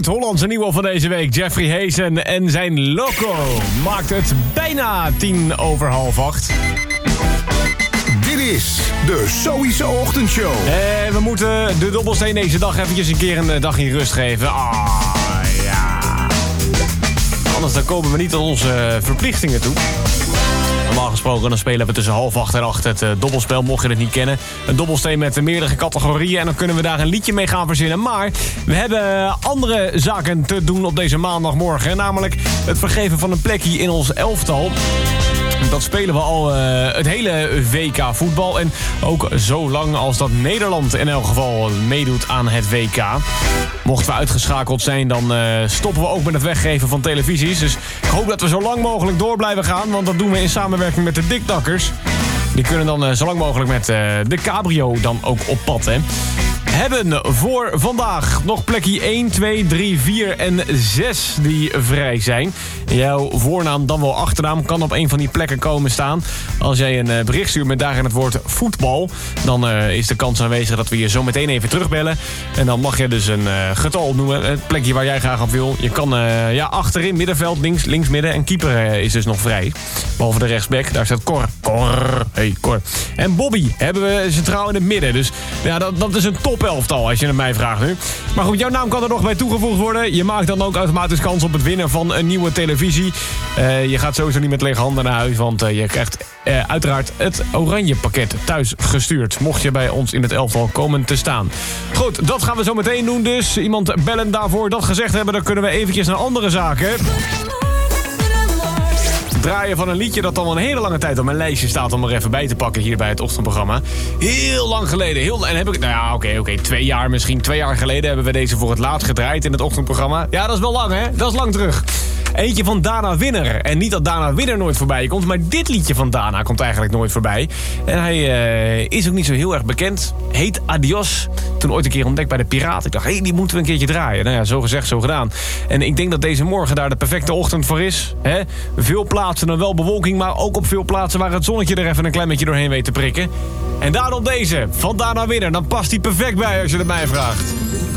Oud-Hollandse nieuwe van deze week. Jeffrey Hazen en zijn Loco maakt het bijna 7:10. Dit is de Zoïse Ochtendshow. En we moeten de dobbelsteen deze dag eventjes een keer een dag in rust geven. Ja. Anders dan komen we niet tot onze verplichtingen toe. Normaal gesproken dan spelen we tussen 7:30 en 8 het dobbelspel, mocht je het niet kennen. Een dobbelsteen met meerdere categorieën en dan kunnen we daar een liedje mee gaan verzinnen. Maar we hebben andere zaken te doen op deze maandagmorgen. Namelijk het vergeven van een plekje in ons elftal. Dat spelen we al het hele WK voetbal. En ook zo lang als dat Nederland in elk geval meedoet aan het WK. Mochten we uitgeschakeld zijn, dan stoppen we ook met het weggeven van televisies. Dus ik hoop dat we zo lang mogelijk door blijven gaan. Want dat doen we in samenwerking met de Dikdakkers. Die kunnen dan zo lang mogelijk met de cabrio dan ook op pad, hè. Hebben voor vandaag nog plekje 1, 2, 3, 4 en 6 die vrij zijn. Jouw voornaam, dan wel achternaam, kan op een van die plekken komen staan. Als jij een bericht stuurt met daarin het woord voetbal, dan is de kans aanwezig dat we je zo meteen even terugbellen. En dan mag je dus een getal noemen, het plekje waar jij graag op wil. Je kan achterin, middenveld, links, midden en keeper is dus nog vrij. Behalve de rechtsback, daar staat Cor. Hey, Cor. En Bobby hebben we centraal in het midden. Dus ja, dat is een topelftal als je het mij vraagt nu. Maar goed, jouw naam kan er nog bij toegevoegd worden. Je maakt dan ook automatisch kans op het winnen van een nieuwe televisie. Je gaat sowieso niet met lege handen naar huis, want je krijgt uiteraard het oranje pakket thuis gestuurd. Mocht je bij ons in het elftal komen te staan. Goed, dat gaan we zo meteen doen dus. Iemand bellen daarvoor. Dat gezegd hebben, dan kunnen we eventjes naar andere zaken. Draaien van een liedje dat al een hele lange tijd op mijn lijstje staat om er even bij te pakken hier bij het ochtendprogramma. Heel lang geleden. En heb ik, oké, 2 jaar misschien. 2 jaar geleden hebben we deze voor het laatst gedraaid in het ochtendprogramma. Ja, dat is wel lang, hè? Dat is lang terug. Eentje van Dana Winner. En niet dat Dana Winner nooit voorbij komt, maar dit liedje van Dana komt eigenlijk nooit voorbij. En hij is ook niet zo heel erg bekend. Heet Adios. Toen ooit een keer ontdekt bij de Piraten. Ik dacht, die moeten we een keertje draaien. Nou ja, zo gezegd, zo gedaan. En ik denk dat deze morgen daar de perfecte ochtend voor is. Hè? Veel plaatsen dan wel bewolking, maar ook op veel plaatsen waar het zonnetje er even een klein beetje doorheen weet te prikken. En daarom deze, van Dana Winner. Dan past hij perfect bij als je het mij vraagt.